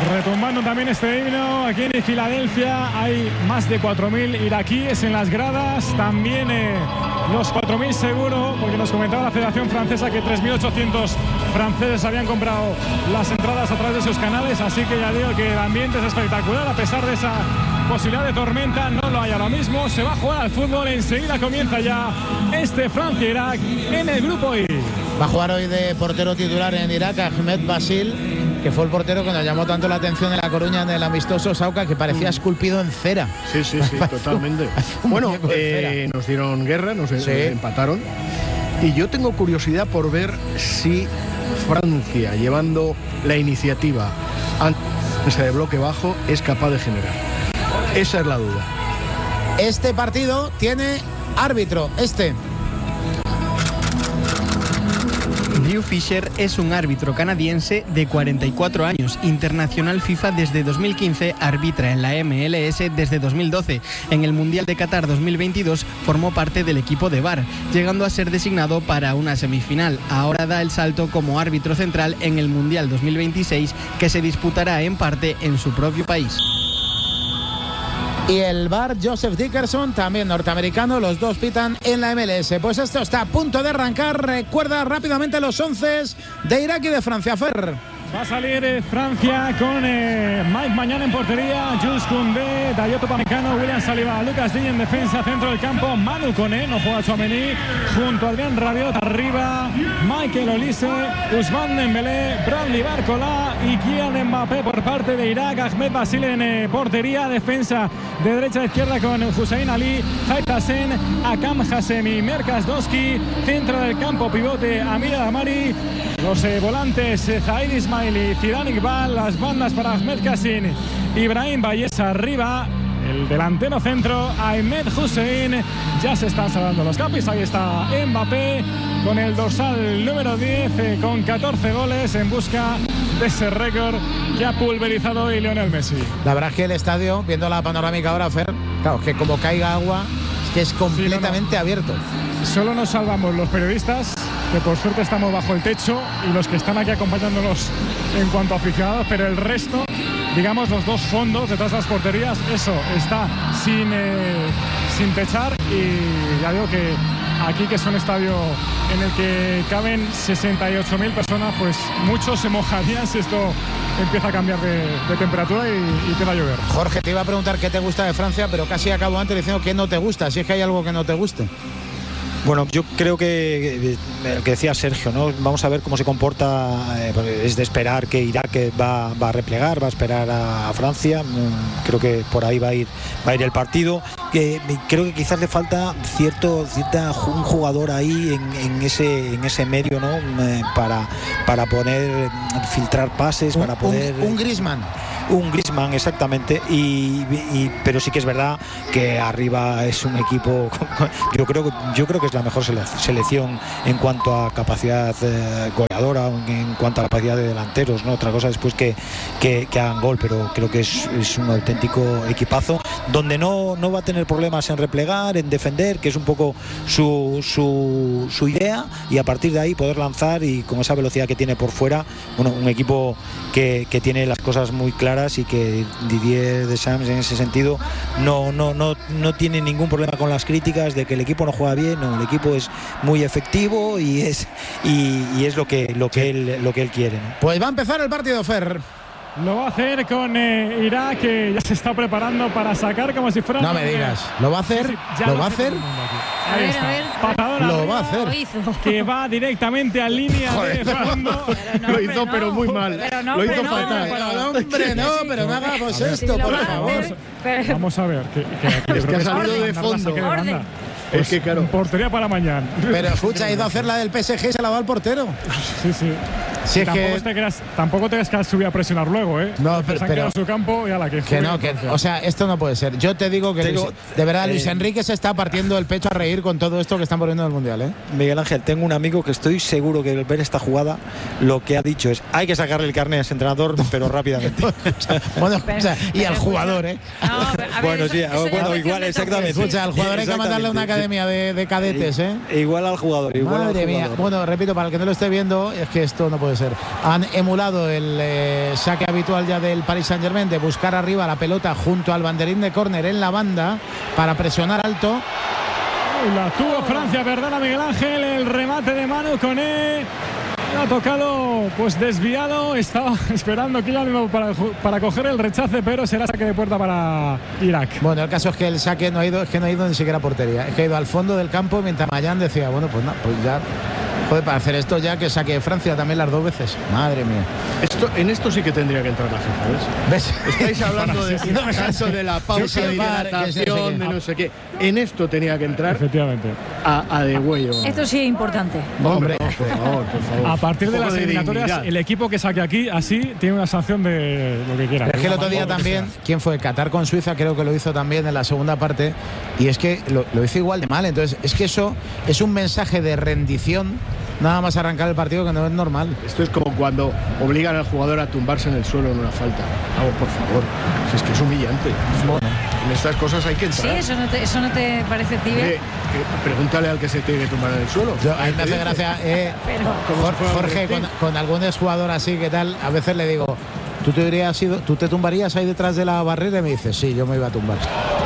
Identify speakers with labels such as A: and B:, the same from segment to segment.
A: Retumbando también este himno aquí en Filadelfia. Hay más de 4.000 iraquíes en las gradas. También los 4.000 seguro, porque nos comentaba la Federación Francesa que 3.800 franceses habían comprado las entradas a través de sus canales. Así que ya digo que el ambiente es espectacular. A pesar de esa posibilidad de tormenta, no lo hay ahora mismo. Se va a jugar al fútbol. Enseguida comienza ya este Francia-Irak en el grupo I.
B: Va a jugar hoy de portero titular en Irak Ahmed Basil, que fue el portero que nos llamó tanto la atención en La Coruña en el amistoso Sauca, que parecía esculpido en cera.
C: Sí, totalmente. Bueno, nos dieron guerra, nos empataron. Y yo tengo curiosidad por ver si Francia, llevando la iniciativa antes de bloque bajo, es capaz de generar. Esa es la duda.
B: Este partido tiene árbitro,
D: Drew Fisher es un árbitro canadiense de 44 años, internacional FIFA desde 2015, arbitra en la MLS desde 2012. En el Mundial de Qatar 2022 formó parte del equipo de VAR, llegando a ser designado para una semifinal. Ahora da el salto como árbitro central en el Mundial 2026, que se disputará en parte en su propio país.
B: Y el VAR, Joseph Dickerson, también norteamericano, los dos pitan en la MLS. Pues esto está a punto de arrancar. Recuerda rápidamente los 11 de Irak y de Francia. Fer.
A: Va a salir Francia con Mike Mañana en portería, Jules Koundé, Dayot Upamecano, William Saliba, Lucas Digne en defensa, centro del campo, Manu Koné, no juega Tchouaméni, junto a Adrien Rabiot, arriba Michael Olise, Ousmane Dembélé, Bradley Barcola y Kylian Mbappé por parte de Irak. Ahmed Basil en portería, defensa de derecha a izquierda con Hussein Ali, Haid Hassen, Akam Hassemi, Merkas Doski, centro del campo, pivote Amir Amari, los volantes Zaid Ismail y Zidane Iqbal, las bandas para Ahmed Kassim, Ibrahim Bayes arriba, el delantero centro Ahmed Hussein. Ya se están salvando los capis, ahí está Mbappé con el dorsal número 10 con 14 goles en busca de ese récord que ha pulverizado hoy Lionel Messi.
B: La verdad es que el estadio, viendo la panorámica ahora, Fer, claro, que como caiga agua, es que es completamente abierto.
A: Solo nos salvamos los periodistas, que por suerte estamos bajo el techo, y los que están aquí acompañándonos en cuanto a aficionados, pero el resto, digamos los dos fondos detrás de las porterías, eso está sin techar. Y ya digo que aquí, que es un estadio en el que caben 68.000 personas, pues muchos se mojarían si esto empieza a cambiar de temperatura y empieza a llover.
B: Jorge, te iba a preguntar qué te gusta de Francia, pero casi acabo antes diciendo qué no te gusta, si es que hay algo que no te guste.
E: Bueno, yo creo que decía Sergio, ¿no? Vamos a ver cómo se comporta. Es de esperar que Irak va a replegar, va a esperar a Francia. Creo que por ahí va a ir el partido. Creo que quizás le falta un jugador ahí en ese medio, ¿no? Para poder filtrar pases, para poder
B: un Griezmann.
E: Un Griezmann, exactamente, pero sí que es verdad que arriba es un equipo, yo creo que es la mejor selección en cuanto a capacidad goleadora, en cuanto a capacidad de delanteros, ¿no? Otra cosa después que hagan gol, pero creo que es un auténtico equipazo, donde no va a tener problemas en replegar, en defender, que es un poco su idea, y a partir de ahí poder lanzar, y con esa velocidad que tiene por fuera, bueno, un equipo que tiene las cosas muy claras, y que Didier Deschamps en ese sentido no tiene ningún problema con las críticas de que el equipo no juega bien. No, el equipo es muy efectivo y es lo que él quiere, ¿no?
B: Pues va a empezar el partido, Fer.
A: Lo va a hacer con Irak, que ya se está preparando para sacar como si fuera...
B: No me digas, ¿lo va a hacer?
A: Sí,
B: ¿Lo va a hacer?
A: Ahí está. Patadón
B: lo
A: arriba,
B: va a hacer.
A: Que va directamente a línea de fondo.
C: Lo hizo, pero muy mal. Lo hizo fatal.
B: Hombre, no, pero no hagamos esto, por favor.
A: Vamos a ver.
C: Es que ha salido de fondo. Es que claro.
A: Portería para mañana.
B: Pero escucha, ha ido a hacer la del PSG y se la va al portero.
A: Sí.
B: Si es
A: tampoco te creas que subir a presionar luego, ¿eh?
B: No,
A: pero su campo y a la que
B: no, o sea, esto no puede ser. Yo te digo que de verdad Luis Enrique se está partiendo el pecho a reír con todo esto que están poniendo en el Mundial, ¿eh?
E: Miguel Ángel, tengo un amigo que estoy seguro que al ver esta jugada lo que ha dicho es: hay que sacarle el carnet a ese entrenador, pero rápidamente.
B: Bueno, y al jugador, ¿eh?
E: Bueno, sí, igual, exactamente.
B: Escucha, al jugador hay que mandarle una academia de cadetes, ¿eh?
E: Igual al jugador.
B: Madre mía. Bueno, repito, para el que no lo esté viendo, es que esto no puede puede ser. Han emulado el saque habitual ya del Paris Saint-Germain de buscar arriba la pelota junto al banderín de córner en la banda para presionar alto.
A: La tuvo Francia, perdona Miguel Ángel, el remate de Manu Koné. Ha tocado pues desviado, estaba esperando Kylian para coger el rechace, pero será saque de puerta para Irak.
B: Bueno, el caso es que el saque no ha ido ni siquiera a portería, es que ha ido al fondo del campo mientras Mayán decía, bueno, pues no, pues ya, joder, para hacer esto ya que saque Francia también las 2 veces. Madre mía.
C: En esto sí que tendría que entrar la FIFA, ¿ves? Estáis hablando de la pausa de hidratación, de no sé qué. En esto tenía que entrar.
A: Efectivamente.
C: A de huello.
F: Esto sí es importante.
C: Hombre, por favor.
A: A partir de las eliminatorias, el equipo que saque aquí así tiene una sanción de lo que quiera.
B: Es que el otro día también, ¿quién fue? Qatar con Suiza, creo que lo hizo también en la segunda parte. Y es que lo hizo igual de mal. Entonces, es que eso es un mensaje de rendición. Nada más arrancar el partido, que no es normal.
C: Esto es como cuando obligan al jugador a tumbarse en el suelo en una falta. Por favor. Si es que es humillante.
B: Bueno,
C: en estas cosas hay que entrar.
F: Sí, eso no te parece tibio.
C: Pregúntale al que se tiene que tumbar en el suelo.
B: A mí me hace gracia, Jorge, con algún exjugador así, que tal, a veces le digo, ¿tú te tumbarías ahí detrás de la barrera? Y me dice, sí, yo me iba a tumbar.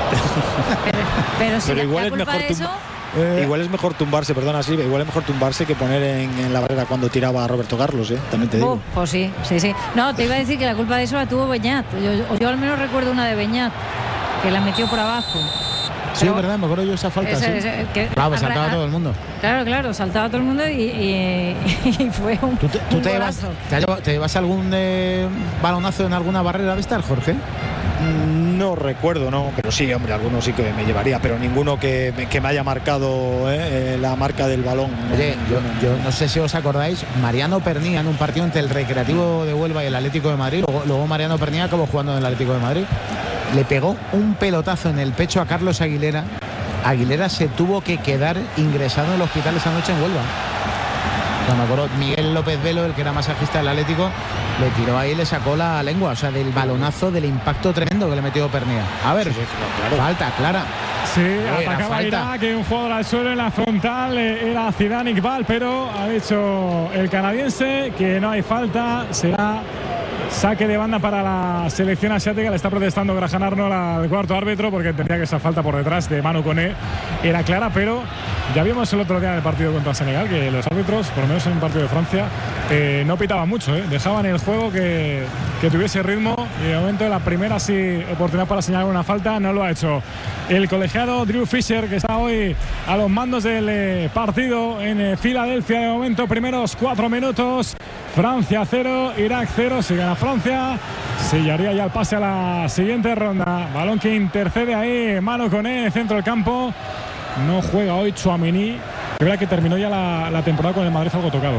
F: pero
E: igual es mejor igual es mejor tumbarse, perdona Silvia, igual es mejor tumbarse que poner en la barrera cuando tiraba a Roberto Carlos, también te digo.
F: Pues sí. No, te iba a decir que la culpa de eso la tuvo Beñat. Yo al menos recuerdo una de Beñat, que la metió por abajo.
B: Sí, es verdad, me acuerdo yo esa falta. Claro, saltaba todo el mundo.
F: Claro, saltaba todo el mundo y fue un.
B: ¿Tú te llevas algún balonazo en alguna barrera de estas, Jorge?
E: No recuerdo, no, pero sí, hombre, algunos sí que me llevaría, pero ninguno que me haya marcado la marca del balón.
B: Oye, yo no sé si os acordáis, Mariano Pernía en un partido entre el Recreativo de Huelva y el Atlético de Madrid, luego Mariano Pernía acabó jugando en el Atlético de Madrid, le pegó un pelotazo en el pecho a Carlos Aguilera. Aguilera se tuvo que quedar ingresado en el hospital esa noche en Huelva. Me acuerdo, Miguel López Velo, el que era masajista del Atlético, le tiró ahí y le sacó la lengua, o sea, del balonazo, del impacto tremendo que le metió Pernía. A ver, claro. Falta clara.
A: Sí, atacaba Irak, que un jugador al suelo en la frontal era Zidane Iqbal, pero ha dicho el canadiense que no hay falta, será saque de banda para la selección asiática. Le está protestando Graham Arnold al cuarto árbitro porque entendía que esa falta por detrás de Manu Koné era clara, pero ya vimos el otro día en el partido contra Senegal que los árbitros, por lo menos en el partido de Francia, no pitaban mucho, dejaban el juego que tuviese ritmo, y de momento la primera sí oportunidad para señalar una falta no lo ha hecho el colegiado Drew Fisher, que está hoy a los mandos del partido en Filadelfia. De momento, primeros 4 minutos, Francia 0, Irak 0. Si gana Francia, sellaría ya el pase a la siguiente ronda. Balón que intercede ahí Manu Koné, centro del campo. No juega hoy Tchouaméni. Es verdad que terminó ya la temporada con el Madrid algo tocado,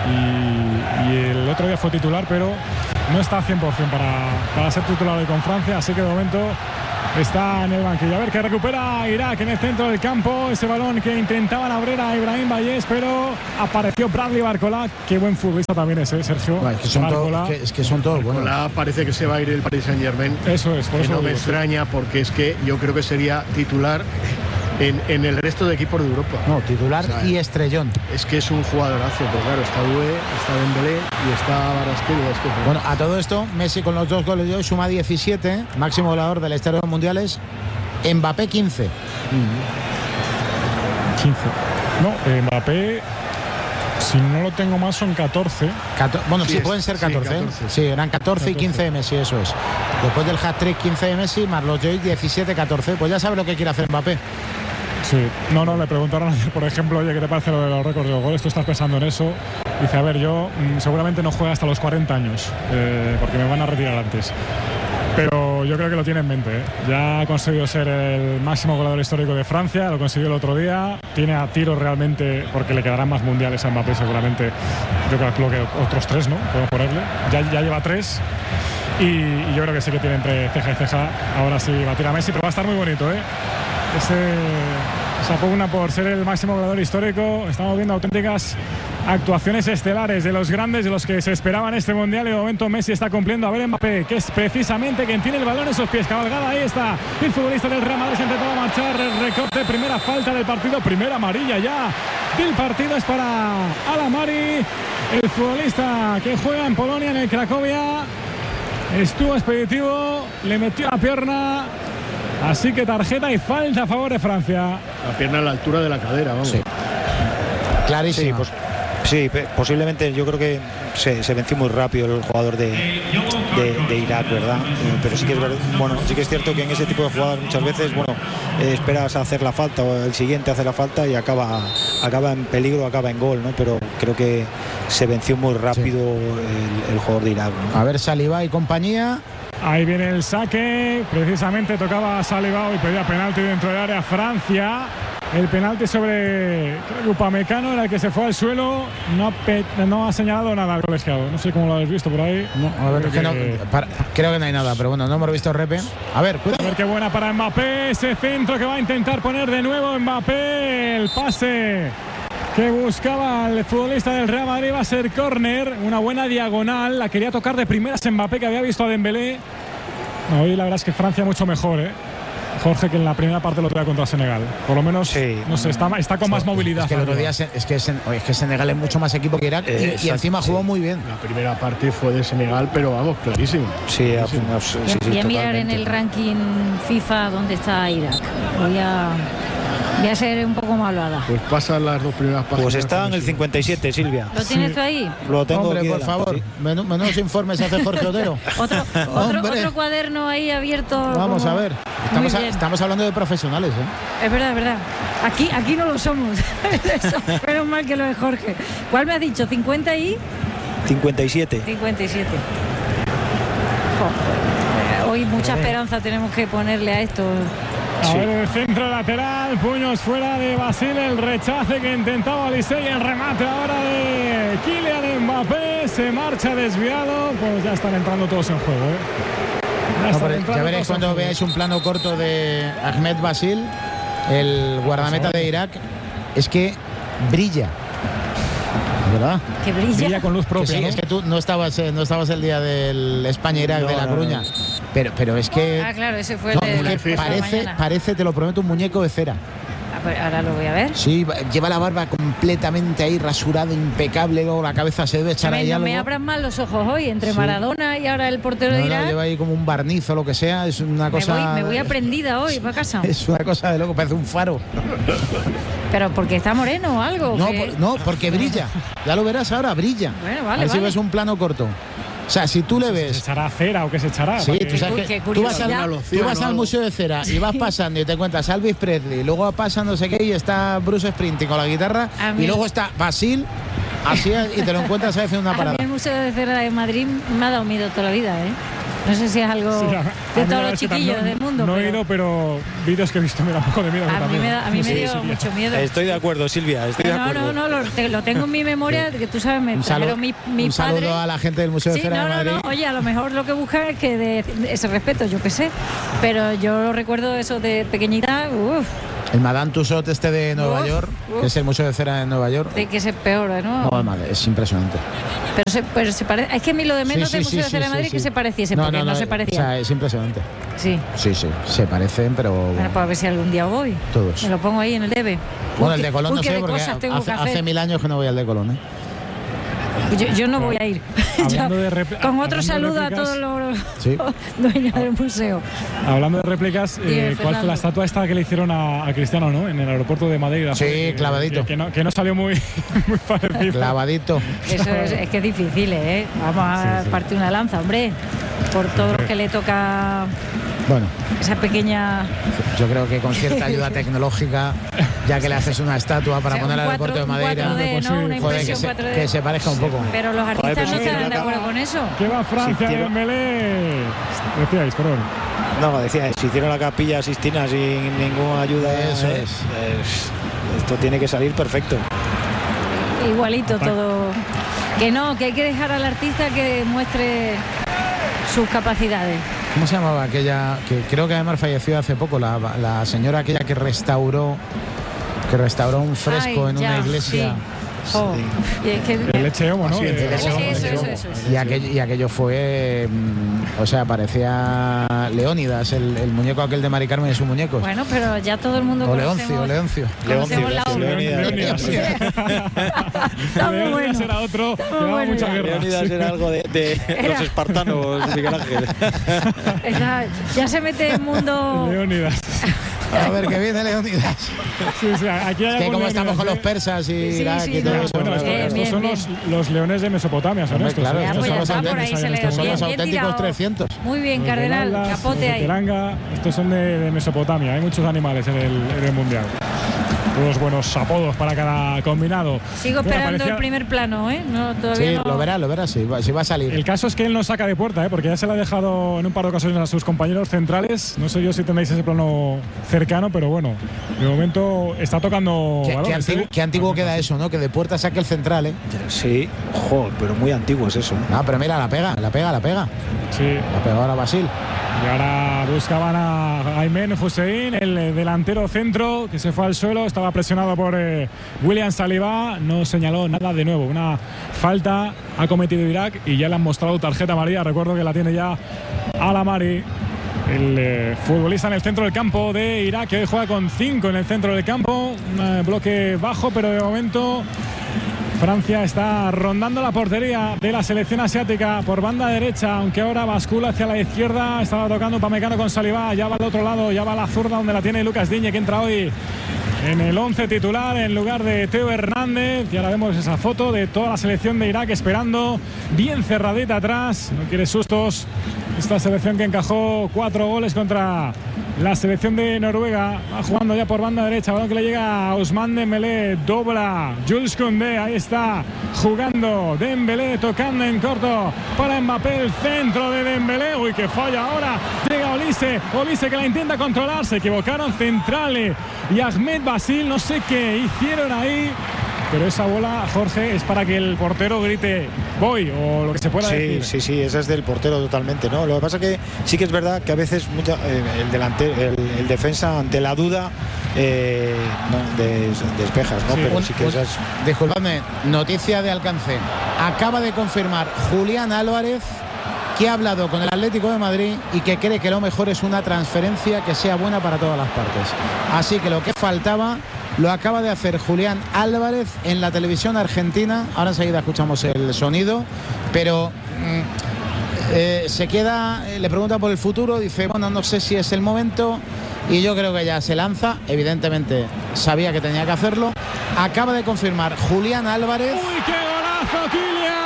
A: y el otro día fue titular, pero no está al 100% para ser titular hoy con Francia, así que de momento está en el banquillo. A ver, que recupera Irak en el centro del campo. Ese balón que intentaban abrir a Ibrahim Vallés, pero apareció Bradley Barcola. Qué buen futbolista también es, Sergio.
B: Bueno, es que son todos buenos.
C: Barcola parece que se va a ir el Paris Saint-Germain.
A: Eso es, por
C: que
A: eso
C: no me extraña, porque es que yo creo que sería titular en el resto de equipos de Europa.
B: No, titular, o sea, y estrellón.
C: Es que es un jugadorazo, pero claro, está Doué, está Dembélé y está Kvaratskhelia.
B: Bueno, a todo esto, Messi con los 2 goles de hoy suma 17, máximo goleador de la historia de los mundiales. Mbappé 15.
A: 15. No, Mbappé, si no lo tengo más, son 14.
B: Bueno, sí, pueden ser 14. Sí, 14. Sí, eran 14 y 15 de Messi, eso es. Después del hat-trick 15 de Messi, más los de hoy 17-14. Pues ya sabe lo que quiere hacer Mbappé.
A: Sí, no, le preguntaron ayer, por ejemplo, oye, ¿qué te parece lo de los récords de los goles? ¿Tú estás pensando en eso? Dice, a ver, yo seguramente no juego hasta los 40 años, porque me van a retirar antes. Pero yo creo que lo tiene en mente, Ya ha conseguido ser el máximo goleador histórico de Francia, lo consiguió el otro día. Tiene a tiro realmente, porque le quedarán más mundiales a Mbappé seguramente. Yo calculo que otros 3, ¿no? Puedo ponerle. Ya lleva 3. Y yo creo que sí que tiene entre ceja y ceja. Ahora sí va a tirar a Messi, pero va a estar muy bonito, Esa pugna por ser el máximo goleador histórico. Estamos viendo auténticas actuaciones estelares de los grandes, de los que se esperaban este mundial, y de momento Messi está cumpliendo. A ver Mbappé, que es precisamente quien tiene el balón en sus pies. Cabalgada, ahí está el futbolista del Real Madrid, se intentaba marchar, el recorte, primera falta del partido, primera amarilla ya del partido, es para Alamari, el futbolista que juega en Polonia, en el Cracovia. Estuvo expeditivo, le metió la pierna, así que tarjeta y falta a favor de Francia.
C: La pierna a la altura de la cadera, vamos.
B: Sí. Clarísimo.
E: Sí, pues, sí, posiblemente yo creo que se venció muy rápido el jugador de Irak, ¿verdad? Pero sí que es verdad, bueno, sí que es cierto que en ese tipo de jugadas muchas veces, bueno, esperas a hacer la falta o el siguiente hace la falta y acaba en peligro, acaba en gol, ¿no? Pero creo que se venció muy rápido el jugador de Irak, ¿no?
B: A ver, Saliba y compañía.
A: Ahí viene el saque, precisamente tocaba a Salibao y pedía penalti dentro del área Francia. El penalti sobre Upamecano era el que se fue al suelo, no ha señalado nada al colegiado. No sé cómo lo habéis visto por ahí.
B: No, a ver, creo que no hay nada, pero bueno, no hemos visto repe. A ver, cuidado.
A: A ver qué buena para Mbappé, ese centro que va a intentar poner de nuevo Mbappé, el pase que buscaba el futbolista del Real Madrid va a ser córner, una buena diagonal, la quería tocar de primeras Mbappé, que había visto a Dembélé. Hoy la verdad es que Francia mucho mejor, Jorge, que en la primera parte lo trae contra Senegal. Por lo menos, sí, no sé, está con más movilidad.
B: Es que el otro día es que Senegal es mucho más equipo que Irak y encima jugó muy bien.
C: La primera parte fue de Senegal, pero vamos, clarísimo.
F: Sí, voy a mirar en el ranking FIFA dónde está Irak. Voy a ser un poco malvada.
C: Pues pasan las dos primeras páginas.
E: Pues está en el 57, Silvia.
F: ¿Lo tienes tú ahí?
E: Lo tengo.
B: Hombre,
E: aquí
B: por favor, sí. Menudos informes hace Jorge Otero.
F: otro cuaderno ahí abierto.
B: Vamos a ver. Estamos hablando de profesionales,
F: Es verdad, es verdad. Aquí no lo somos. Menos mal que lo de Jorge. ¿Cuál me has dicho? ¿50 y?
E: 57.
F: 57. Hoy mucha esperanza tenemos que ponerle a esto.
A: A ver, el centro lateral, puños fuera de Basile, el rechace que intentaba Alisei, el remate ahora de Kylian Mbappé, se marcha desviado, pues ya están entrando todos en juego.
B: Ya veréis cuando veáis un plano corto de Ahmed Basil, el guardameta de Irak, es que brilla. ¿Verdad?
F: Que brilla
A: con luz propia.
B: Que sí, ¿no? Es que tú no estabas el día del España-Irak de La Coruña. Pero es que.
F: Ah, claro, ese fue el
B: que parece, te lo prometo, un muñeco de cera.
F: Pues ahora lo voy a ver.
B: Sí, lleva la barba completamente ahí rasurada, impecable, luego la cabeza se debe echar ahí
F: no
B: algo.
F: me abran mal los ojos hoy, entre Maradona y ahora el portero de Irak.
B: Lleva ahí como un barniz o lo que sea, es una cosa.
F: Me voy aprendida hoy para casa.
B: Es una cosa de loco, parece un faro.
F: Pero porque está moreno o algo.
B: No, porque brilla. Ya lo verás ahora, brilla.
F: Bueno, vale.
B: A ver si ves un plano corto. O sea, si tú le ves.
A: ¿Se echará cera o qué se echará?
B: Sí, tú sabes que tú vas al Museo de Cera y vas pasando y te encuentras a Elvis Presley, luego pasa no sé qué y está Bruce Springsteen con la guitarra y luego está Basil, así, y te lo encuentras a veces en una parada.
F: A mí el Museo de Cera de Madrid me ha dado miedo toda la vida, No sé si es algo de todos los chiquillos del mundo.
A: No he ido, pero vídeos que he visto me da un poco de miedo.
F: A mí me dio mucho miedo.
E: Estoy de acuerdo, Silvia.
F: No, lo tengo en mi memoria, que tú sabes, me trajeron mi padre.
B: Un saludo a la gente del Museo de Cera de Madrid.
F: Oye, a lo mejor lo que buscan es que de ese respeto, yo qué sé. Pero yo recuerdo eso de pequeñita,
B: El Madame Tussauds de Nueva York, que es el Museo de Cera de Nueva York.
F: De que es peor, ¿no?
B: No, madre, es impresionante.
F: Pero se parece. Es que a mí lo de menos del Museo de Cera de Madrid que se pareciese, porque no se parecía.
B: O sea, es impresionante.
F: Sí.
B: Sí, se parecen, pero.
F: Bueno, pues a ver si algún día voy.
B: Todos.
F: Me lo pongo ahí en el debe.
B: Bueno, el de Colón no sé, porque hace 1000 años que no voy al de Colón,
F: Yo no voy a ir. Con otro saludo a todos los dueños del museo.
A: Hablando de réplicas, ¿cuál fue la estatua esta que le hicieron a Cristiano, ¿no? En el aeropuerto de Madeira.
B: Sí, clavadito.
A: Que no salió muy parecido.
B: Clavadito.
F: Eso es que es difícil, Vamos a partir una lanza, hombre. Por todo lo que le toca.
B: Bueno,
F: esa pequeña.
B: Yo creo que con cierta ayuda tecnológica, ya que le haces una estatua para poner al aeropuerto de Madeira, que se parezca un poco.
F: Pero los artistas no estarán de acuerdo con eso.
A: ¿Qué va Francia de Dembélé? Decíais, perdón.
E: No, decía, si hicieron la Capilla Sistina sin ninguna ayuda,
B: eso
E: esto tiene que salir perfecto.
F: Igualito todo. Que hay que dejar al artista que muestre sus capacidades.
B: ¿Cómo se llamaba aquella? Que creo que además falleció hace poco, la señora aquella que restauró un fresco en una iglesia.
F: Oh.
A: El leche homo, ¿no?
F: Eso.
B: Y aquello fue, o sea, parecía Leónidas, el muñeco aquel de Mari Carmen y sus muñecos.
F: Bueno, pero ya todo el mundo
B: Leoncio.
A: Leónidas era otro, llevaba mucha guerra.
E: Leónidas era algo de los espartanos, Miguel Ángel.
F: Ya se mete en mundo...
A: Leónidas.
B: A ver, que viene Leónidas.
A: Sí, aquí hay
B: como estamos con los persas y Irak y todo eso.
A: Bueno, estos son los leones de Mesopotamia, ¿son estos?
B: Claro,
A: estos
B: son los auténticos 300.
F: Muy bien, Cardenal, capote ahí.
A: Estos son de Mesopotamia, hay muchos animales en el Mundial. Todos buenos apodos para cada combinado.
F: Sigo esperando el primer plano, ¿eh? No, todavía
B: sí,
F: no.
B: lo verás, si va a salir.
A: El caso es que él no saca de puerta, porque ya se le ha dejado en un par de ocasiones a sus compañeros centrales. No sé yo si tenéis ese plano cercano, pero bueno, de momento está tocando.
B: Qué antiguo queda eso, ¿no? Que de puerta saque el central, ¿eh?
E: Sí, pero muy antiguo es eso.
B: Ah, pero mira, la pega.
A: Sí.
B: La pega ahora Basil.
A: Y ahora buscaban a Aymen Hussein, el delantero centro, que se fue al suelo, estaba presionado por William Saliba, no señaló nada de nuevo. Una falta ha cometido Irak y ya le han mostrado tarjeta amarilla. Recuerdo que la tiene ya Alamari, el futbolista en el centro del campo de Irak, que hoy juega con 5 en el centro del campo. Un bloque bajo, pero de momento Francia está rondando la portería de la selección asiática por banda derecha, aunque ahora bascula hacia la izquierda. Estaba tocando Upamecano con Saliba, ya va al otro lado, ya va a la zurda donde la tiene Lucas Digne, que entra hoy en el 11 titular en lugar de Teo Hernández. Y ahora vemos esa foto de toda la selección de Irak esperando, bien cerradita atrás, no quiere sustos esta selección que encajó 4 goles contra la selección de Noruega. Va jugando ya por banda derecha, balón que le llega a Ousmane Dembélé, dobla Jules Koundé, ahí está jugando Dembélé, tocando en corto para Mbappé, el centro de Dembélé, uy, que falla ahora, llega Olise que la intenta controlar, se equivocaron centrales y Ahmed Basil, no sé qué hicieron ahí, pero esa bola, Jorge, es para que el portero grite voy o lo que se pueda decir.
E: Sí, esa es del portero totalmente, ¿no? Lo que pasa que sí que es verdad que a veces el defensa ante la duda despejas, ¿no?
B: Sí,
E: pero sí que esas...
B: Disculpadme, noticia de alcance. Acaba de confirmar Julián Álvarez que ha hablado con el Atlético de Madrid y que cree que lo mejor es una transferencia que sea buena para todas las partes. Así que lo que faltaba lo acaba de hacer Julián Álvarez en la televisión argentina. Ahora enseguida escuchamos el sonido, pero se queda, le pregunta por el futuro, dice, bueno, no sé si es el momento, y yo creo que ya se lanza. Evidentemente sabía que tenía que hacerlo. Acaba de confirmar Julián Álvarez.
A: ¡Uy, qué golazo, Kylian!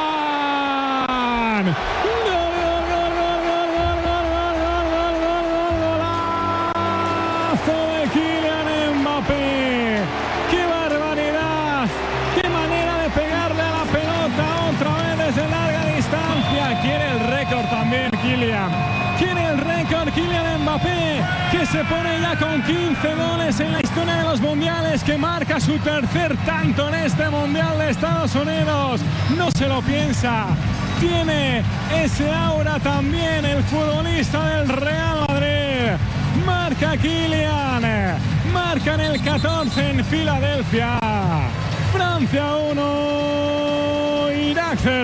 A: Kylian Mbappé, que se pone ya con 15 goles en la historia de los mundiales, que marca su tercer tanto en este mundial de Estados Unidos. No se lo piensa, tiene ese aura también el futbolista del Real Madrid. Marca Kylian, marca en el 14 en Filadelfia. Francia 1, Irak 0.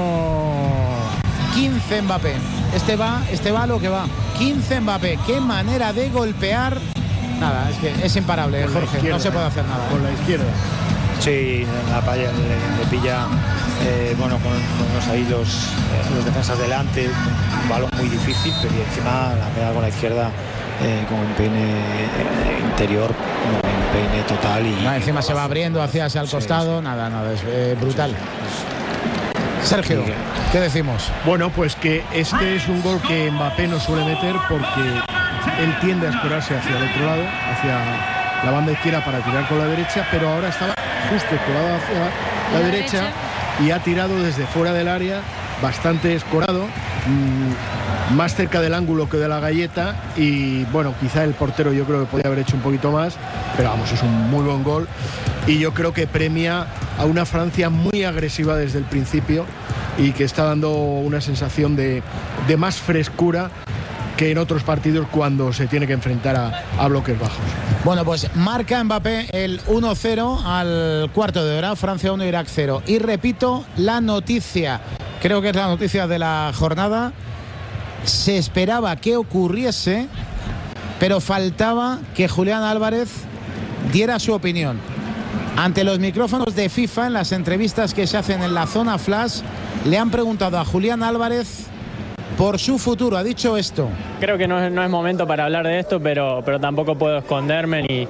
B: 15 Mbappé. Este va a lo que va. 15 Mbappé. Qué manera de golpear. Nada, es que es imparable, Jorge. No se puede hacer nada.
C: Con la izquierda.
E: Sí, la palla le pilla, con ahí los defensas delante. Un balón muy difícil, pero encima la pega con la izquierda con un peine interior, un peine total. Y
B: encima se va abriendo hacia el costado. Sí. Nada, es brutal. Sergio, ¿qué decimos?
C: Bueno, pues que este es un gol que Mbappé no suele meter porque él tiende a esperarse hacia el otro lado, hacia la banda izquierda para tirar con la derecha, pero ahora estaba justo escorado hacia la derecha y ha tirado desde fuera del área, bastante escorado, más cerca del ángulo que de la galleta, y bueno, quizá el portero yo creo que podría haber hecho un poquito más, pero vamos, es un muy buen gol y yo creo que premia a una Francia muy agresiva desde el principio y que está dando una sensación de más frescura que en otros partidos cuando se tiene que enfrentar a bloques bajos.
B: Bueno, pues marca Mbappé el 1-0 al cuarto de hora, Francia 1, Irak 0. Y repito, la noticia, creo que es la noticia de la jornada, se esperaba que ocurriese, pero faltaba que Julián Álvarez diera su opinión. Ante los micrófonos de FIFA, en las entrevistas que se hacen en la zona flash, le han preguntado a Julián Álvarez por su futuro. Ha dicho esto:
G: creo que no es momento para hablar de esto, pero tampoco puedo esconderme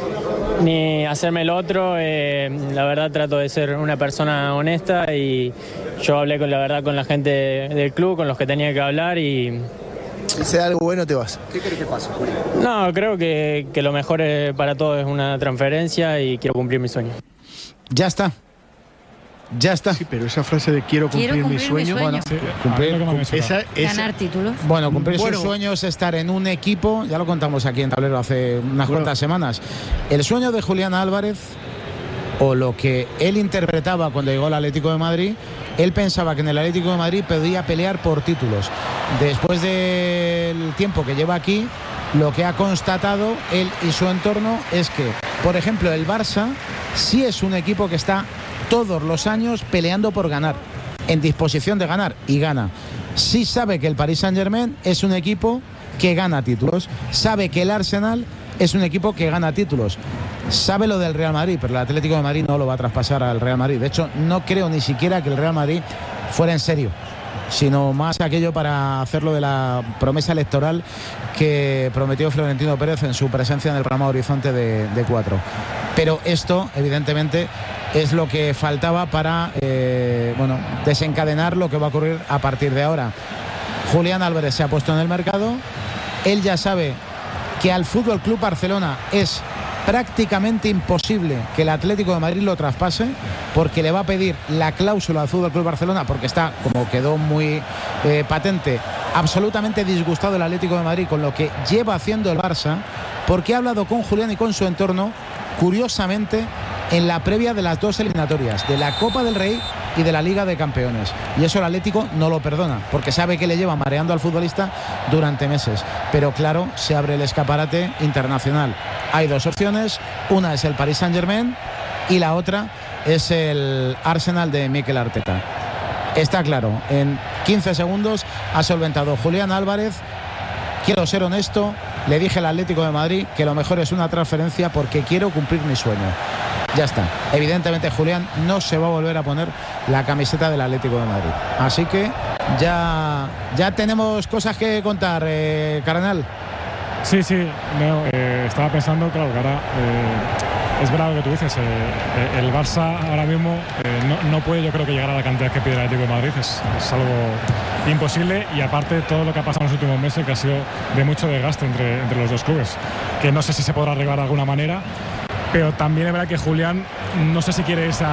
G: ni hacerme el otro. La verdad, trato de ser una persona honesta, y yo hablé con la gente del club, con los que tenía que hablar, y
H: si se da algo bueno, te vas. ¿Qué crees que pasa, Julio?
G: No, creo que lo mejor para todos es una transferencia, y quiero cumplir mi sueño.
B: Ya está. Ya está.
C: Sí, pero esa frase de quiero cumplir mi sueño.
B: Bueno,
F: ganar títulos.
B: Bueno, cumplir sus sueños, estar en un equipo, ya lo contamos aquí en Tablero hace unas cuantas semanas. El sueño de Julián Álvarez, o lo que él interpretaba cuando llegó al Atlético de Madrid, él pensaba que en el Atlético de Madrid podía pelear por títulos. Después del tiempo que lleva aquí, lo que ha constatado él y su entorno es que, por ejemplo, el Barça sí es un equipo que está todos los años peleando por ganar, en disposición de ganar, y gana. Sí sabe que el Paris Saint-Germain es un equipo que gana títulos, sabe que el Arsenal es un equipo que gana títulos, sabe lo del Real Madrid, pero el Atlético de Madrid no lo va a traspasar al Real Madrid. De hecho, no creo ni siquiera que el Real Madrid fuera en serio, sino más aquello para hacerlo de la promesa electoral que prometió Florentino Pérez en su presencia en el programa Horizonte de 4. Pero esto, evidentemente, es lo que faltaba para desencadenar lo que va a ocurrir a partir de ahora. Julián Álvarez se ha puesto en el mercado, él ya sabe que al Fútbol Club Barcelona es prácticamente imposible que el Atlético de Madrid lo traspase, porque le va a pedir la cláusula al Fútbol Club Barcelona, porque está, como quedó muy patente, absolutamente disgustado el Atlético de Madrid con lo que lleva haciendo el Barça, porque ha hablado con Julián y con su entorno, curiosamente, en la previa de las dos eliminatorias, de la Copa del Rey y de la Liga de Campeones. Y eso el Atlético no lo perdona, porque sabe que le lleva mareando al futbolista durante meses. Pero claro, se abre el escaparate internacional. Hay dos opciones, una es el Paris Saint-Germain y la otra es el Arsenal de Mikel Arteta. Está claro, en 15 segundos ha solventado Julián Álvarez: quiero ser honesto, le dije al Atlético de Madrid que lo mejor es una transferencia porque quiero cumplir mi sueño. Ya está. Evidentemente Julián no se va a volver a poner la camiseta del Atlético de Madrid. Así que ya tenemos cosas que contar, Cardenal.
A: Sí, estaba pensando, claro, que ahora es verdad lo que tú dices, el Barça ahora mismo no puede, yo creo, que llegar a la cantidad que pide el Atlético de Madrid, es algo imposible, y aparte todo lo que ha pasado en los últimos meses, que ha sido de mucho desgaste entre los dos clubes, que no sé si se podrá arreglar de alguna manera, pero también es verdad que Julián no sé si quiere irse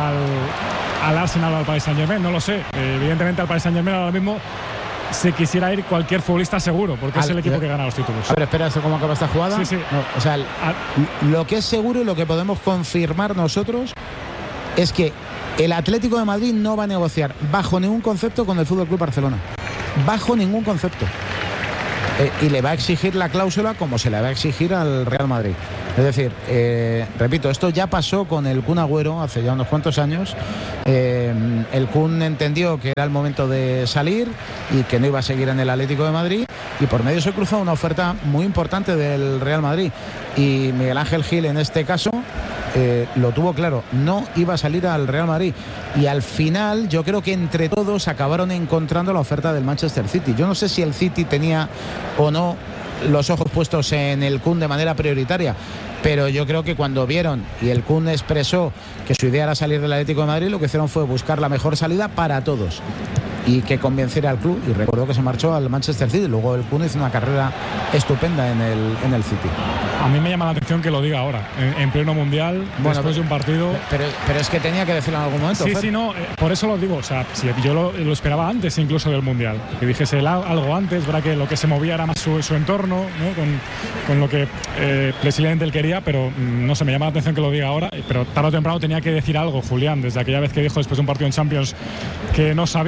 A: al Arsenal o al Paris Saint-Germain, no lo sé. Evidentemente al Paris Saint-Germain ahora mismo se quisiera ir cualquier futbolista seguro, porque es el equipo que gana los títulos.
B: A ver, espera, ¿cómo acaba esta jugada?
A: Sí.
B: No, o sea, lo que es seguro y lo que podemos confirmar nosotros es que el Atlético de Madrid no va a negociar bajo ningún concepto con el Fútbol Club Barcelona. Bajo ningún concepto. Y le va a exigir la cláusula como se le va a exigir al Real Madrid. Es decir, repito, esto ya pasó con el Kun Agüero hace ya unos cuantos años. El Kun entendió que era el momento de salir y que no iba a seguir en el Atlético de Madrid, y por medio se cruzó una oferta muy importante del Real Madrid, y Miguel Ángel Gil en este caso lo tuvo claro, no iba a salir al Real Madrid, y al final yo creo que entre todos acabaron encontrando la oferta del Manchester City. Yo no sé si el City tenía o no los ojos puestos en el Kun de manera prioritaria, pero yo creo que cuando vieron y el Kun expresó que su idea era salir del Atlético de Madrid, lo que hicieron fue buscar la mejor salida para todos y que convenciera al club, y recordó que se marchó al Manchester City. Luego el Kun hizo una carrera estupenda en el City.
A: A mí me llama la atención que lo diga ahora, en pleno mundial, después de un partido.
B: Pero es que tenía que decirlo en algún momento.
A: Sí, no, por eso lo digo. O sea, si yo lo esperaba antes incluso del mundial, que dijese algo antes, verdad que lo que se movía era más su entorno, ¿no? con lo que precisamente él quería, pero no sé, me llama la atención que lo diga ahora. Pero tarde o temprano tenía que decir algo, Julián, desde aquella vez que dijo después de un partido en Champions que no sabía, que puede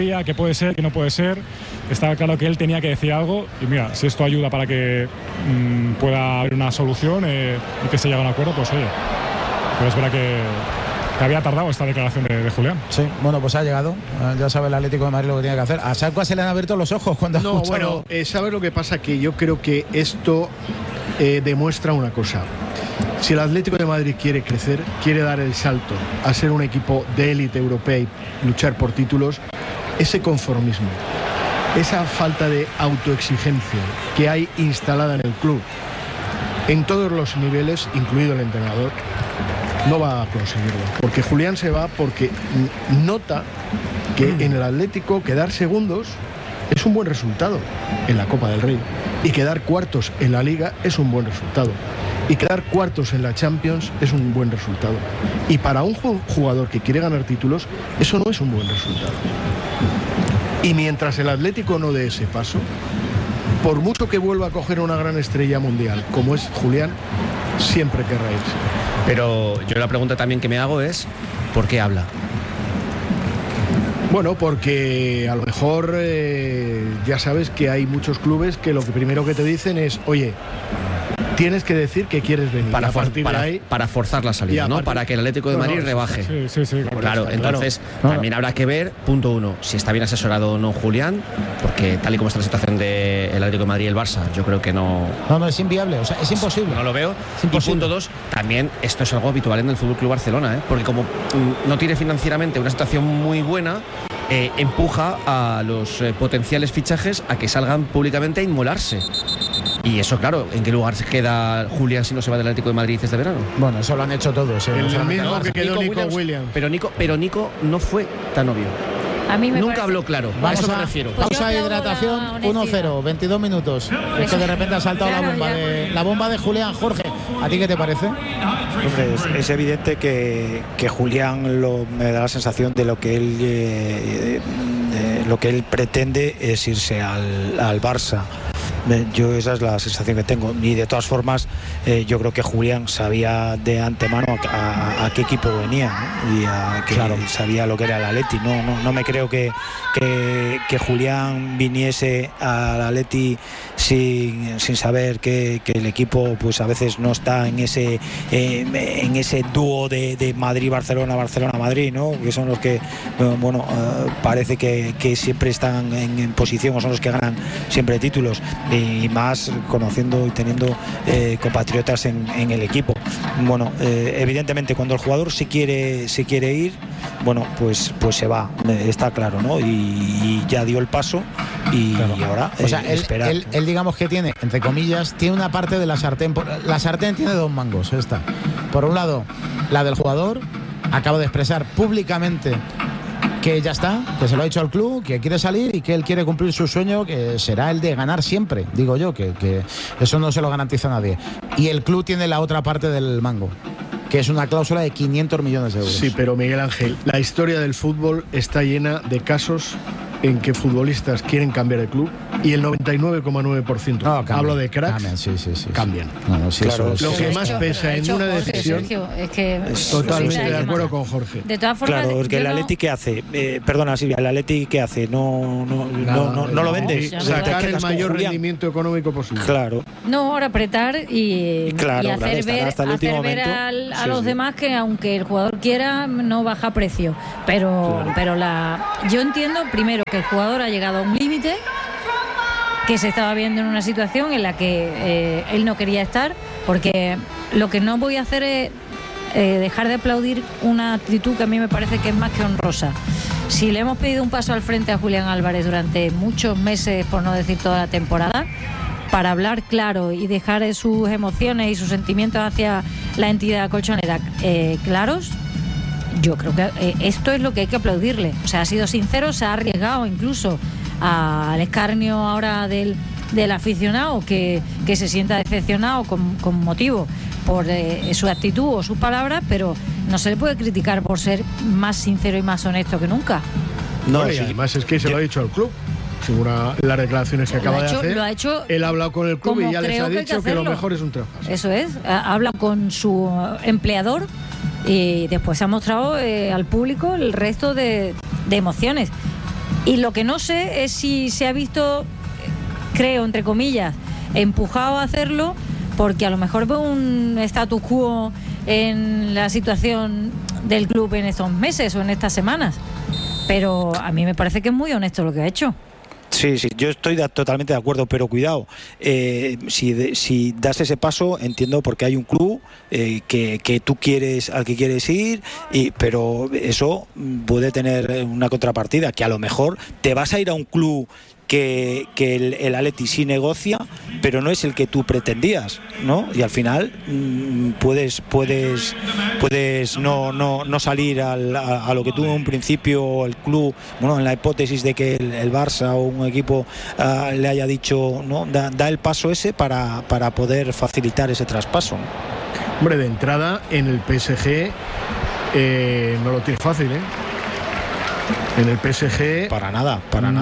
A: puede ser, qué no puede ser. Estaba claro que él tenía que decir algo y mira, si esto ayuda para que pueda haber una solución y que se llegue a un acuerdo, pues oye. Pero es verdad que había tardado esta declaración de Julián.
B: Sí, bueno, pues ha llegado. Ya sabe el Atlético de Madrid lo que tiene que hacer. A Sacua se le han abierto los ojos cuando ha escuchado.
C: Bueno, ¿sabes lo que pasa? Que yo creo que esto demuestra una cosa. Si el Atlético de Madrid quiere crecer, quiere dar el salto a ser un equipo de élite europea y luchar por títulos, ese conformismo, esa falta de autoexigencia que hay instalada en el club, en todos los niveles, incluido el entrenador, no va a conseguirlo. Porque Julián se va porque nota que en el Atlético quedar segundos es un buen resultado en la Copa del Rey. Y quedar cuartos en la Liga es un buen resultado. Y quedar cuartos en la Champions es un buen resultado. Y para un jugador que quiere ganar títulos, eso no es un buen resultado. Y mientras el Atlético no dé ese paso, por mucho que vuelva a coger una gran estrella mundial, como es Julián, siempre querrá irse.
I: Pero yo la pregunta también que me hago es, ¿por qué habla?
C: Bueno, porque a lo mejor ya sabes que hay muchos clubes que lo primero que te dicen es, oye, tienes que decir que quieres venir.
I: Para forzar la salida, ¿no? Para que el Atlético de Madrid rebaje.
A: Sí.
I: Claro, entonces también habrá que ver, punto uno, si está bien asesorado o no Julián, porque tal y como está la situación del Atlético de Madrid y el Barça, yo creo que no...
B: No, es inviable, o sea, es imposible.
I: No lo veo. Y punto dos, también esto es algo habitual en el FC Barcelona, porque como no tiene financieramente una situación muy buena, empuja a los potenciales fichajes a que salgan públicamente a inmolarse. Y eso, claro, ¿en qué lugar se queda Julián si no se va del Atlético de Madrid este verano?
B: Bueno, eso lo han hecho todos.
C: El mismo que quedó Nico Williams.
I: Pero Nico no fue tan obvio.
F: A mí
I: Nunca habló claro. A eso me refiero.
B: Pausa de hidratación, 1-0, 22 minutos. Es que de repente ha saltado la bomba de Julián. Jorge, ¿a ti qué te parece?
E: Hombre, es evidente que Julián me da la sensación de lo que él pretende es irse al Barça. Yo esa es la sensación que tengo, y de todas formas yo creo que Julián sabía de antemano a qué equipo venía, ¿no? Y sabía lo que era el Atleti. No me creo que Julián viniese al Atleti sin saber que el equipo pues a veces no está en ese dúo de Madrid-Barcelona, Barcelona-Madrid, ¿no? Que son los que parece que siempre están en posición, o son los que ganan siempre títulos, y más conociendo y teniendo compatriotas en el equipo. Bueno, evidentemente cuando el jugador se quiere ir, bueno, pues se va, está claro, ¿no? Y ya dio el paso y ahora esperar.
B: Él digamos que tiene, entre comillas, tiene una parte de la sartén. La sartén tiene dos mangos, esta. Por un lado, la del jugador, acaba de expresar públicamente que ya está, que se lo ha dicho al club, que quiere salir y que él quiere cumplir su sueño, que será el de ganar siempre, digo yo, que eso no se lo garantiza a nadie. Y el club tiene la otra parte del mango, que es una cláusula de 500 millones de euros.
C: Sí, pero Miguel Ángel, la historia del fútbol está llena de casos en que futbolistas quieren cambiar de club y el 99,9%, hablo de cracks, cambian.
E: Claro,
C: lo que más pesa en una decisión,
F: es que
C: totalmente de acuerdo con Jorge.
F: De todas formas,
E: claro, es que el Atleti ¿qué hace? Perdona Silvia, el Atleti ¿qué hace? No lo vende.
C: Sacar el mayor rendimiento económico posible.
E: Claro.
F: No, ahora apretar y hacer ver a los demás que aunque el jugador quiera no baja precio. Pero yo entiendo primero que el jugador ha llegado a un límite, que se estaba viendo en una situación en la que él no quería estar, porque lo que no voy a hacer es dejar de aplaudir una actitud que a mí me parece que es más que honrosa. Si le hemos pedido un paso al frente a Julián Álvarez durante muchos meses, por no decir toda la temporada, para hablar claro y dejar sus emociones y sus sentimientos hacia la entidad colchonera claros, yo creo que esto es lo que hay que aplaudirle. O sea, ha sido sincero, se ha arriesgado incluso al escarnio ahora del aficionado que se sienta decepcionado con motivo por su actitud o sus palabras, pero no se le puede criticar por ser más sincero y más honesto que nunca.
C: No, y además es que se lo ha dicho al club. Según las declaraciones que acaba de hacer, él ha hablado con el club y ya les ha dicho que lo mejor es un traspaso.
F: Eso es, ha hablado con su empleador y después ha mostrado al público el resto de emociones. Y lo que no sé es si se ha visto, creo, entre comillas, empujado a hacerlo, porque a lo mejor veo un status quo en la situación del club en estos meses o en estas semanas. Pero a mí me parece que es muy honesto lo que ha hecho.
E: Sí, yo estoy totalmente de acuerdo, pero cuidado, si das ese paso, entiendo porque hay un club que tú quieres, al que quieres ir, pero eso puede tener una contrapartida, que a lo mejor te vas a ir a un club que el Atleti sí negocia, pero no es el que tú pretendías, ¿no? Y al final puedes no salir a lo que tú en un principio el club, bueno, en la hipótesis de que el Barça o un equipo le haya dicho, ¿no? Da el paso ese para poder facilitar ese traspaso, ¿no?
C: Hombre, de entrada en el PSG no lo tiene fácil, ¿eh? En el PSG
E: para nada.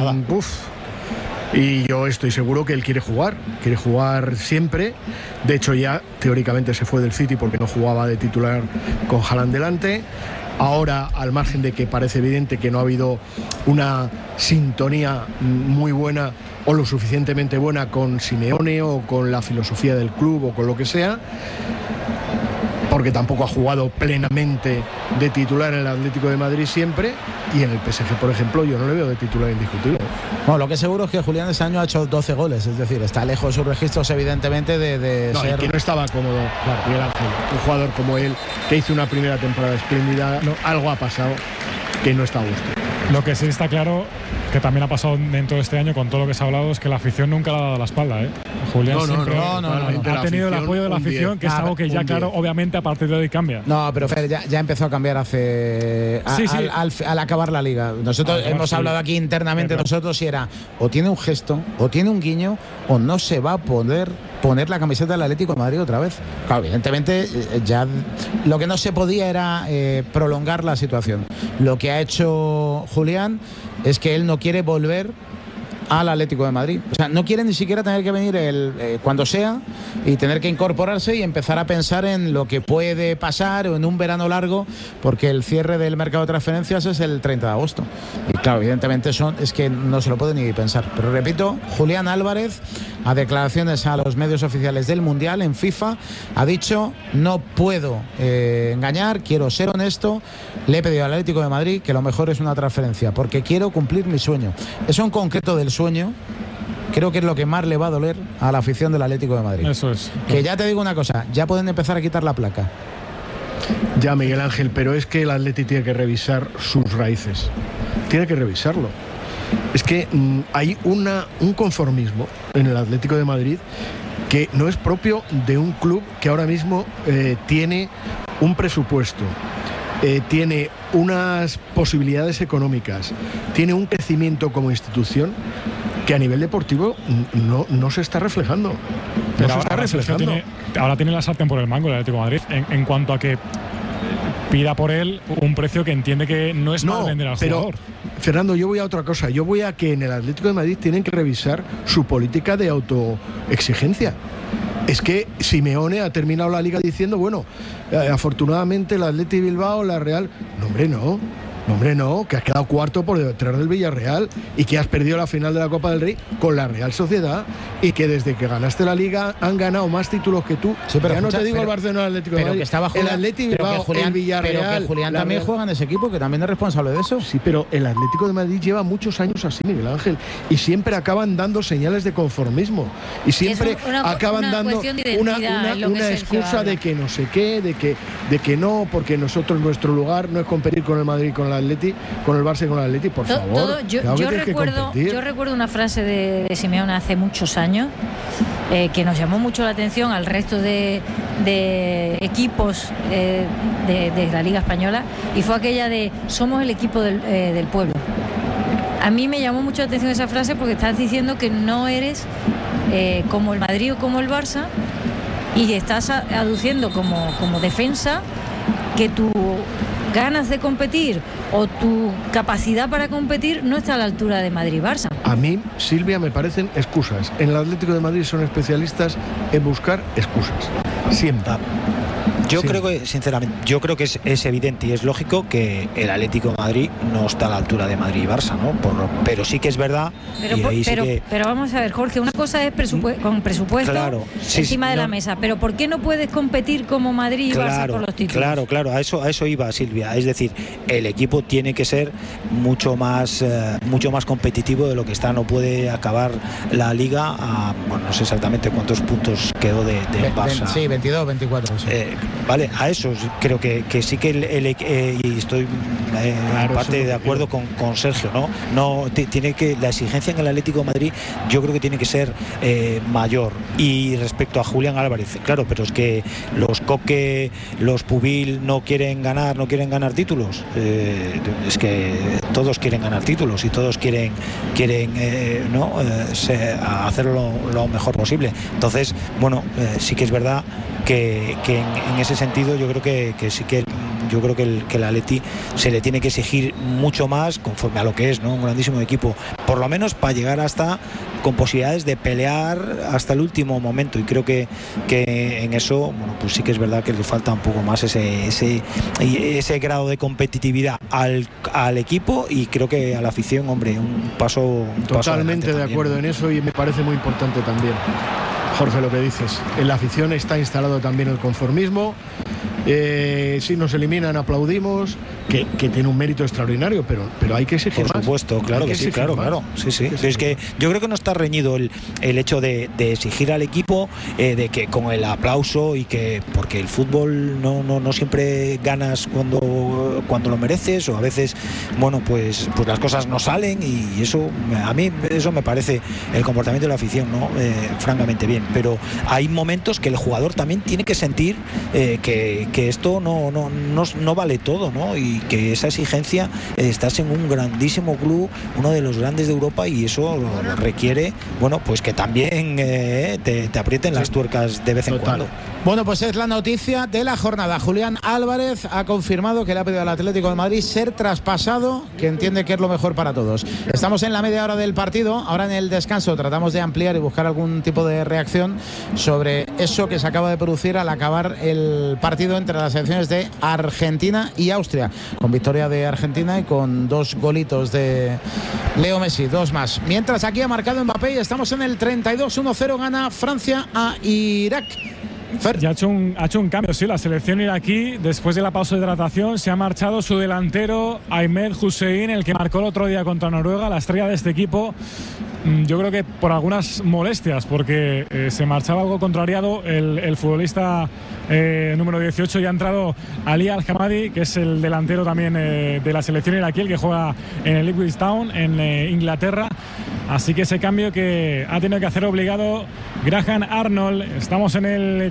C: Y yo estoy seguro que él quiere jugar siempre. De hecho, ya teóricamente se fue del City porque no jugaba de titular con Haaland delante. Ahora, al margen de que parece evidente que no ha habido una sintonía muy buena o lo suficientemente buena con Simeone o con la filosofía del club o con lo que sea, porque tampoco ha jugado plenamente de titular en el Atlético de Madrid siempre, y en el PSG, por ejemplo, yo no le veo de titular indiscutible.
B: Bueno, lo que es seguro es que Julián este año ha hecho 12 goles, es decir, está lejos de sus registros, evidentemente, de
C: no,
B: ser...
C: que no estaba cómodo, claro. Miguel Ángel, un jugador como él, que hizo una primera temporada espléndida, algo ha pasado que no está a gusto.
A: Lo que sí está claro, que también ha pasado dentro de este año con todo lo que se ha hablado, es que la afición nunca le ha dado la espalda, ¿eh? Julián siempre ha tenido el apoyo de la afición, que es algo que ya, claro, obviamente a partir de hoy cambia.
B: No, pero Fer, ya empezó a cambiar al acabar la liga. Nosotros hemos hablado aquí internamente nosotros, y era o tiene un gesto, o tiene un guiño, o no se va a poder poner la camiseta del Atlético de Madrid otra vez. Claro, evidentemente ya lo que no se podía era prolongar la situación. Lo que ha hecho Julián es que él no quiere volver al Atlético de Madrid. O sea, no quiere ni siquiera tener que venir cuando sea y tener que incorporarse y empezar a pensar en lo que puede pasar o en un verano largo, porque el cierre del mercado de transferencias es el 30 de agosto. Y claro, evidentemente es que no se lo puede ni pensar. Pero repito, Julián Álvarez, a declaraciones a los medios oficiales del Mundial en FIFA, ha dicho: no puedo engañar, quiero ser honesto, le he pedido al Atlético de Madrid que lo mejor es una transferencia, porque quiero cumplir mi sueño. Eso en concreto del sueño creo que es lo que más le va a doler a la afición del Atlético de Madrid.
A: Eso es.
B: Que ya te digo una cosa, ya pueden empezar a quitar la placa.
C: Ya, Miguel Ángel, pero es que el Atleti tiene que revisar sus raíces. Tiene que revisarlo. Es que hay un conformismo en el Atlético de Madrid que no es propio de un club que ahora mismo tiene un presupuesto, tiene unas posibilidades económicas, tiene un crecimiento como institución que a nivel deportivo no se está reflejando.
A: Pero ahora tiene la sartén por el mango el Atlético de Madrid en cuanto a que pida por él un precio que entiende que no es mal vender al jugador.
C: Fernando, yo voy a otra cosa. Yo voy a que en el Atlético de Madrid tienen que revisar su política de autoexigencia. Es que Simeone ha terminado la liga diciendo, bueno, afortunadamente el Atleti Bilbao, la Real... No, hombre, no, que has quedado cuarto por detrás del Villarreal y que has perdido la final de la Copa del Rey con la Real Sociedad, y que desde que ganaste la Liga han ganado más títulos que tú.
B: Sí, pero
C: ya no te digo el Barcelona, el Atlético de Madrid,
B: que estaba
C: el Atleti Bilbao, el Villarreal.
B: Pero que Julián también juega en ese equipo, que también es responsable de eso.
C: Sí, pero el Atlético de Madrid lleva muchos años así, Miguel Ángel, y siempre acaban dando señales de conformismo y siempre acaban dando una excusa de que no sé qué, de que no, porque nuestro lugar no es competir con el Madrid, con el Atleti, con el Barça y con el Atleti, por favor.
F: Yo recuerdo una frase de Simeone hace muchos años que nos llamó mucho la atención al resto de equipos de la Liga Española, y fue aquella de: somos el equipo del pueblo. A mí me llamó mucho la atención esa frase, porque estás diciendo que no eres como el Madrid o como el Barça, y estás aduciendo como defensa que tu ganas de competir o tu capacidad para competir no está a la altura de Madrid-Barça.
C: A mí, Silvia, me parecen excusas. En el Atlético de Madrid son especialistas en buscar excusas. Siempre.
E: Yo creo que, sinceramente, que es evidente y es lógico que el Atlético de Madrid no está a la altura de Madrid y Barça, ¿no? Pero sí que es verdad.
F: Pero vamos a ver, Jorge, una cosa es con presupuesto encima de la mesa, pero ¿por qué no puedes competir como Madrid y Barça por los títulos?
E: Claro, a eso iba, Silvia. Es decir, el equipo tiene que ser mucho más competitivo de lo que está. No puede acabar la Liga no sé exactamente cuántos puntos quedó de Barça.
B: Sí, 22, 24. Sí.
E: Vale, a eso creo que sí que y estoy en parte de acuerdo con Sergio, ¿no? Tiene que la exigencia en el Atlético de Madrid, yo creo que tiene que ser mayor. Y respecto a Julián Álvarez, claro, pero es que los Coque, los Pubil no quieren ganar títulos. Es que todos quieren ganar títulos y todos quieren hacerlo lo mejor posible. Entonces, sí que es verdad que en ese sentido yo creo que sí que el Atleti se le tiene que exigir mucho más conforme a lo que es, ¿no? Un grandísimo equipo, por lo menos para llegar hasta con posibilidades de pelear hasta el último momento, y creo que en eso pues sí que es verdad que le falta un poco más ese grado de competitividad al equipo, y creo que a la afición, un paso
C: totalmente de acuerdo en eso, y me parece muy importante también, Jorge, lo que dices. En la afición está instalado también el conformismo. Si nos eliminan, aplaudimos, que tiene un mérito extraordinario, pero hay que exigir más.
E: Por supuesto, claro que sí, claro. Sí. Es que yo creo que no está reñido el hecho de exigir al equipo, de que con el aplauso, y que porque el fútbol no siempre ganas cuando lo mereces, o a veces pues las cosas no salen, y eso a mí me parece el comportamiento de la afición, ¿no? Francamente bien, pero hay momentos que el jugador también tiene que sentir que esto no vale todo, ¿no? Y que esa exigencia, estás en un grandísimo club, uno de los grandes de Europa, y eso lo requiere, pues que también te aprieten las tuercas de vez en cuando.
B: Bueno, pues es la noticia de la jornada. Julián Álvarez ha confirmado que le ha pedido al Atlético de Madrid ser traspasado, que entiende que es lo mejor para todos. Estamos en la media hora del partido. Ahora en el descanso tratamos de ampliar y buscar algún tipo de reacción sobre eso que se acaba de producir al acabar el partido entre las selecciones de Argentina y Austria, con victoria de Argentina y con 2 golitos de Leo Messi, 2 más. Mientras aquí ha marcado Mbappé y estamos en el 32-1-0, gana Francia a Irak.
A: Ya ha hecho un cambio, sí, la selección iraquí. Después de la pausa de hidratación se ha marchado su delantero Ahmed Hussein, el que marcó el otro día contra Noruega, la estrella de este equipo. Yo creo que por algunas molestias, porque se marchaba algo contrariado el futbolista número 18, y ha entrado Ali Al-Hamadi, que es el delantero también de la selección iraquí, el que juega en el Ipswich Town en Inglaterra. Así que ese cambio que ha tenido que hacer obligado Graham Arnold. Estamos en el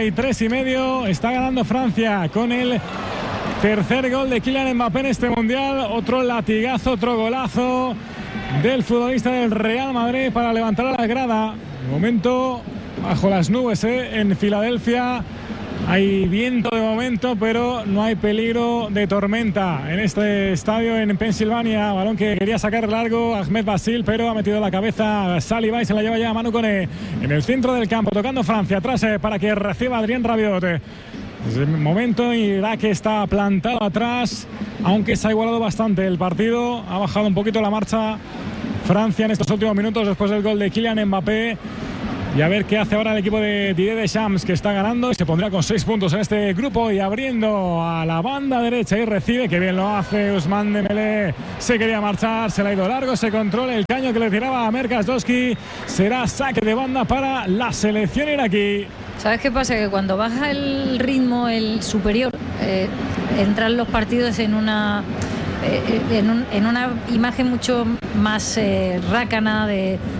A: 33,5. Está ganando Francia con el tercer gol de Kylian Mbappé en este mundial. Otro latigazo, otro golazo del futbolista del Real Madrid para levantar a la grada. De momento bajo las nubes en Filadelfia. Hay viento de momento, pero no hay peligro de tormenta en este estadio en Pensilvania. Balón que quería sacar largo Ahmed Basil, pero ha metido la cabeza Saliba y se la lleva ya Manu Koné en el centro del campo, tocando Francia atrás para que reciba Adrien Rabiot. Desde el momento Irak está plantado atrás, aunque se ha igualado bastante el partido. Ha bajado un poquito la marcha Francia en estos últimos minutos después del gol de Kylian Mbappé. Y a ver qué hace ahora el equipo de Didier Deschamps, que está ganando y se pondrá con 6 puntos en este grupo, y abriendo a la banda derecha y recibe, que bien lo hace Ousmane Dembélé. Se quería marchar, se le ha ido largo, se controla el caño que le tiraba a Merkasdowski. Será saque de banda para la selección iraquí.
F: ¿Sabes qué pasa? Que cuando baja el ritmo, el superior, entran los partidos en una imagen mucho más rácana de